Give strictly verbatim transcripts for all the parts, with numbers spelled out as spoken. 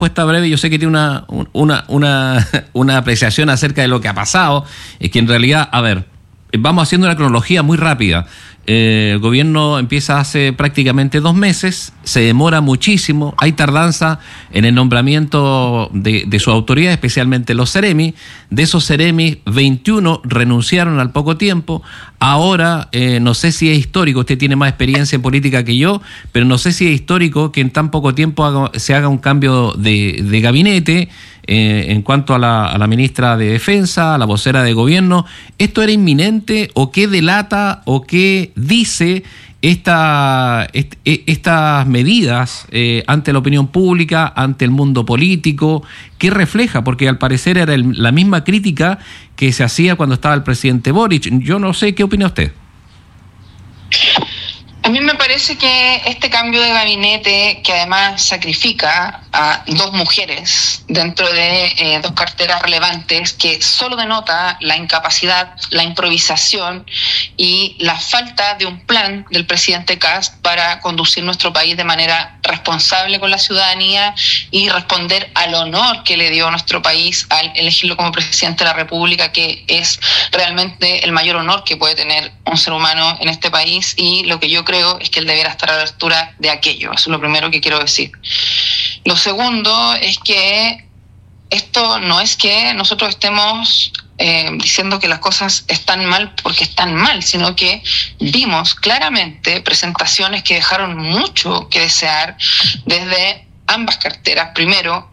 respuesta breve. Yo sé que tiene una, una, una, una apreciación acerca de lo que ha pasado. Es que en realidad, a ver, vamos haciendo una cronología muy rápida. Eh, el gobierno empieza hace prácticamente dos meses, se demora muchísimo, hay tardanza en el nombramiento de, de su autoridad, especialmente los Seremi. De esos Seremi, veintiuno renunciaron al poco tiempo. Ahora, eh, no sé si es histórico, usted tiene más experiencia en política que yo, pero no sé si es histórico que en tan poco tiempo haga, se haga un cambio de, de gabinete. Eh, en cuanto a la, a la ministra de Defensa, a la vocera de gobierno, ¿esto era inminente o qué delata o qué dice esta, est, estas medidas eh, ante la opinión pública, ante el mundo político? ¿Qué refleja? Porque al parecer era el, la misma crítica que se hacía cuando estaba el presidente Boric. Yo no sé, ¿qué opina usted? A mí me parece que este cambio de gabinete, que además sacrifica a dos mujeres dentro de eh, dos carteras relevantes, que solo denota la incapacidad, la improvisación y la falta de un plan del presidente Kast para conducir nuestro país de manera responsable con la ciudadanía y responder al honor que le dio a nuestro país al elegirlo como presidente de la República, que es realmente el mayor honor que puede tener un ser humano en este país, y lo que yo creo es que él debiera estar a la altura de aquello. Eso es lo primero que quiero decir. Lo segundo es que esto no es que nosotros estemos eh, diciendo que las cosas están mal porque están mal, sino que vimos claramente presentaciones que dejaron mucho que desear desde ambas carteras. Primero,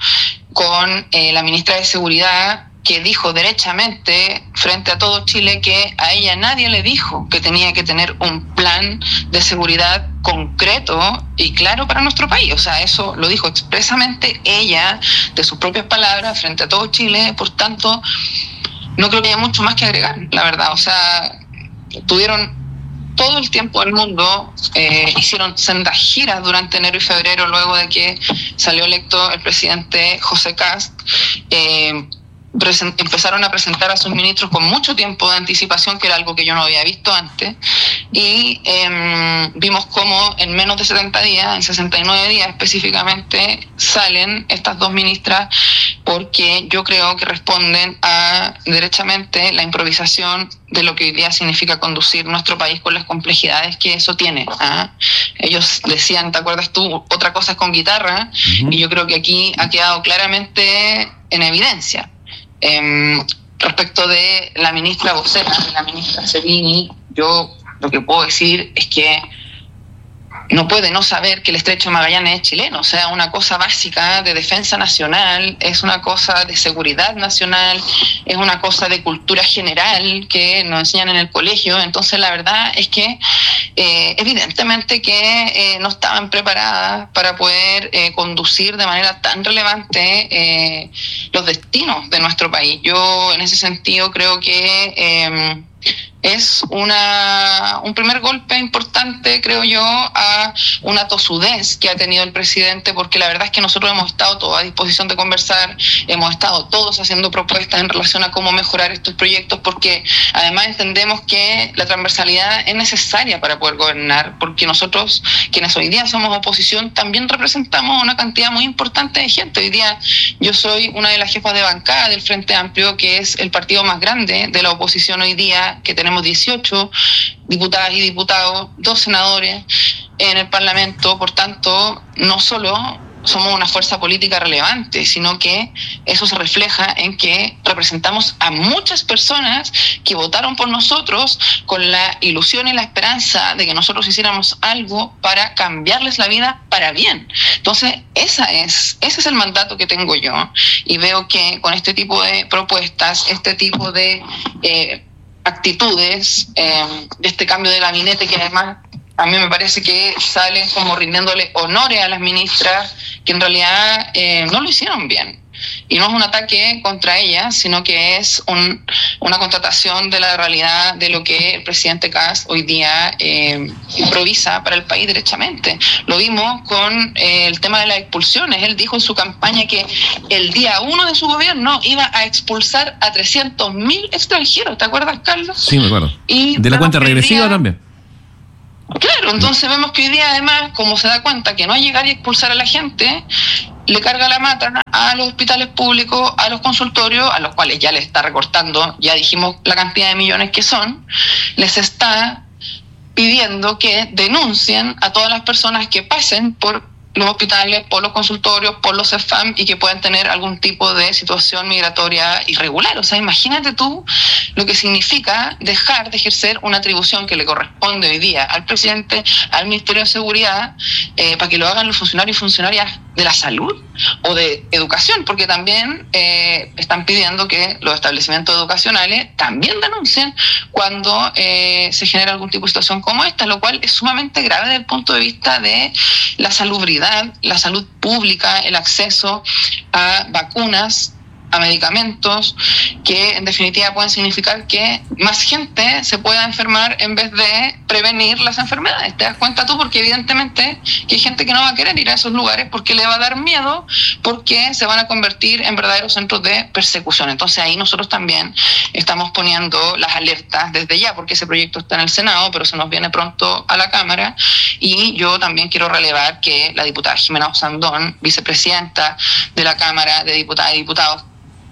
con eh, la ministra de Seguridad, que dijo derechamente frente a todo Chile que a ella nadie le dijo que tenía que tener un plan de seguridad concreto y claro para nuestro país. O sea, eso lo dijo expresamente ella, de sus propias palabras, frente a todo Chile. Por tanto, no creo que haya mucho más que agregar, la verdad. O sea, tuvieron todo el tiempo del mundo, eh, hicieron sendas giras durante enero y febrero, luego de que salió electo el presidente José Kast. Eh, empezaron a presentar a sus ministros con mucho tiempo de anticipación, que era algo que yo no había visto antes, y eh, vimos cómo en menos de setenta días, en sesenta y nueve días específicamente, salen estas dos ministras, porque yo creo que responden a derechamente la improvisación de lo que hoy día significa conducir nuestro país con las complejidades que eso tiene. ¿Ah? Ellos decían, ¿te acuerdas tú? Otra cosa es con guitarra, uh-huh. Y yo creo que aquí ha quedado claramente en evidencia. Eh, respecto de la ministra vocera, de la ministra Sereni, yo lo que puedo decir es que no puede no saber que el Estrecho de Magallanes es chileno. O sea, una cosa básica de defensa nacional, es una cosa de seguridad nacional, es una cosa de cultura general que nos enseñan en el colegio. Entonces, la verdad es que eh, evidentemente que eh, no estaban preparadas para poder eh, conducir de manera tan relevante eh, los destinos de nuestro país. Yo, en ese sentido, creo que Eh, es una un primer golpe importante, creo yo, a una tosudez que ha tenido el presidente, porque la verdad es que nosotros hemos estado todos a disposición de conversar, hemos estado todos haciendo propuestas en relación a cómo mejorar estos proyectos, porque además entendemos que la transversalidad es necesaria para poder gobernar, porque nosotros, quienes hoy día somos oposición, también representamos una cantidad muy importante de gente. Hoy día yo soy una de las jefas de bancada del Frente Amplio, que es el partido más grande de la oposición hoy día, que tenemos dieciocho diputadas y diputados, dos senadores en el Parlamento. Por tanto, no solo somos una fuerza política relevante, sino que eso se refleja en que representamos a muchas personas que votaron por nosotros con la ilusión y la esperanza de que nosotros hiciéramos algo para cambiarles la vida para bien. Entonces, esa es, ese es el mandato que tengo yo, y veo que con este tipo de propuestas, este tipo de eh, actitudes, eh, de este cambio de gabinete, que además a mí me parece que salen como rindiéndole honores a las ministras que en realidad eh, no lo hicieron bien. Y no es un ataque contra ellas, sino que es un, una constatación de la realidad de lo que el presidente Kast hoy día eh, improvisa para el país derechamente. Lo vimos con eh, el tema de las expulsiones. Él dijo en su campaña que el día uno de su gobierno iba a expulsar a trescientos mil extranjeros. ¿Te acuerdas, Carlos? Sí, me acuerdo. Y de la cuenta regresiva también. Claro, entonces vemos que hoy día además, como se da cuenta que no es llegar y expulsar a la gente, le carga la mata a los hospitales públicos, a los consultorios, a los cuales ya le está recortando, ya dijimos la cantidad de millones que son, les está pidiendo que denuncien a todas las personas que pasen por los hospitales, por los consultorios, por los C E F A M y que puedan tener algún tipo de situación migratoria irregular. O sea, imagínate tú lo que significa dejar de ejercer una atribución que le corresponde hoy día al presidente, al Ministerio de Seguridad, eh, para que lo hagan los funcionarios y funcionarias de la salud o de educación, porque también eh, están pidiendo que los establecimientos educacionales también denuncien cuando eh, se genera algún tipo de situación como esta, lo cual es sumamente grave desde el punto de vista de la salubridad, la salud pública, el acceso a vacunas, a medicamentos, que en definitiva pueden significar que más gente se pueda enfermar en vez de prevenir las enfermedades. ¿Te das cuenta tú? Porque evidentemente que hay gente que no va a querer ir a esos lugares porque le va a dar miedo, porque se van a convertir en verdaderos centros de persecución. Entonces ahí nosotros también estamos poniendo las alertas desde ya, porque ese proyecto está en el Senado, pero se nos viene pronto a la Cámara. Y yo también quiero relevar que la diputada Jimena Osandón, vicepresidenta de la Cámara de Diputadas y Diputados,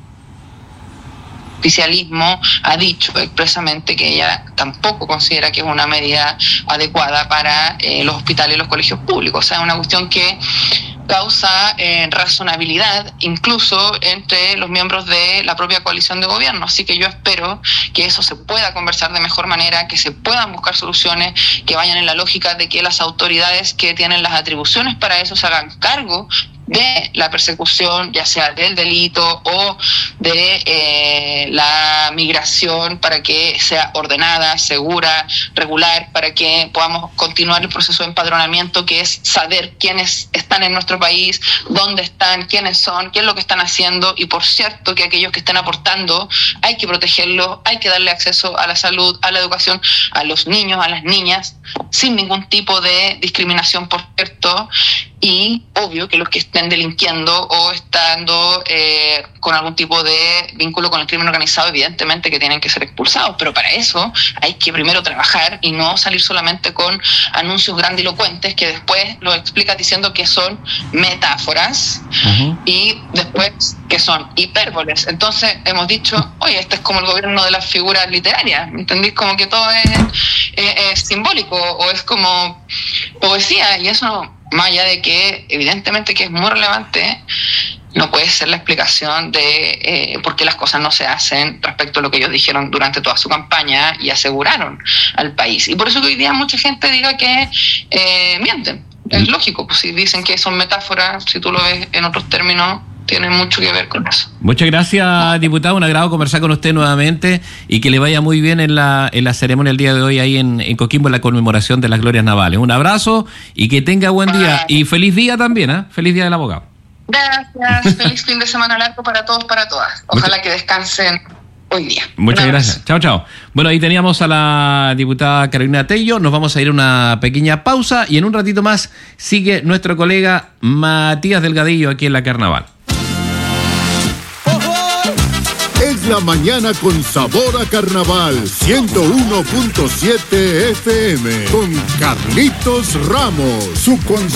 oficialismo, ha dicho expresamente que ella tampoco considera que es una medida adecuada para eh, los hospitales y los colegios públicos. O sea, es una cuestión que causa eh, razonabilidad incluso entre los miembros de la propia coalición de gobierno. Así que yo espero que eso se pueda conversar de mejor manera, que se puedan buscar soluciones que vayan en la lógica de que las autoridades que tienen las atribuciones para eso se hagan cargo de la persecución, ya sea del delito o de eh, la migración, para que sea ordenada, segura, regular, para que podamos continuar el proceso de empadronamiento, que es saber quiénes están en nuestro país, dónde están, quiénes son, qué es lo que están haciendo. Y por cierto, que aquellos que estén aportando hay que protegerlos, hay que darle acceso a la salud, a la educación, a los niños, a las niñas, sin ningún tipo de discriminación, por cierto. Y obvio que los que estén delinquiendo o estando eh, con algún tipo de vínculo con el crimen organizado, evidentemente que tienen que ser expulsados, pero para eso hay que primero trabajar y no salir solamente con anuncios grandilocuentes que después lo explicas diciendo que son metáforas uh-huh. y después que son hipérboles. Entonces hemos dicho, oye, este es como el gobierno de las figuras literarias, ¿entendís? Como que todo es, es, es simbólico o es como poesía, y eso no, más allá de que evidentemente que es muy relevante, no puede ser la explicación de eh, por qué las cosas no se hacen respecto a lo que ellos dijeron durante toda su campaña y aseguraron al país. Y por eso que hoy día mucha gente diga que eh, mienten. Es lógico, pues si dicen que son metáforas, si tú lo ves en otros términos, tiene mucho que ver con eso. Muchas gracias, diputado. Un agrado conversar con usted nuevamente y que le vaya muy bien en la en la ceremonia el día de hoy ahí en, en Coquimbo, en la conmemoración de las glorias navales. Un abrazo y que tenga buen día. Y feliz día también, ¿eh? Feliz día del abogado. Gracias. Feliz fin de semana largo para todos, para todas. Ojalá Muchas... que descansen hoy día. Muchas gracias. Chao, chao. Bueno, ahí teníamos a la diputada Carolina Tello. Nos vamos a ir a una pequeña pausa y en un ratito más sigue nuestro colega Matías Delgadillo aquí en la Carnaval. Es la mañana con sabor a carnaval. ciento uno punto siete F M con Carlitos Ramos. Su